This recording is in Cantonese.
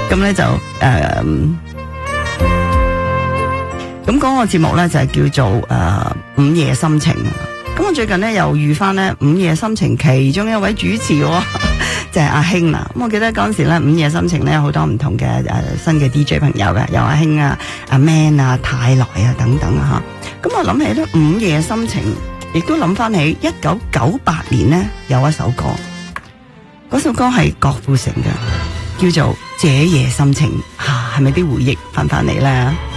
咁咧就咁嗰個節目咧就係叫做午夜心情。咁我最近咧又遇翻咧午夜心情其中一位主持喎，就係阿興啦。咁我記得嗰陣時咧午夜心情咧有好多唔同嘅新嘅 DJ 朋友嘅，有阿興啊、阿 Man 啊、泰來啊等等啊嚇。咁我諗起咧午夜心情，亦都諗翻起1998年咧有一首歌，嗰首歌係郭富城嘅，叫做《這夜心情》嚇，係咪啲回憶翻嚟咧？